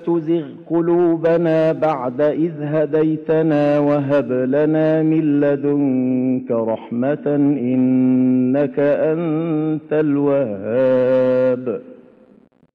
تزغ قلوبنا بعد إذ هديتنا وهب لنا من لدنك رحمة إنك أنت الوهاب.